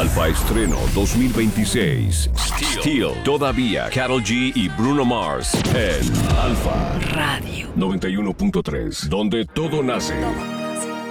Alfa Estreno 2026. Steel. Todavía Karol G y Bruno Mars en Alfa Radio 91.3, donde todo nace.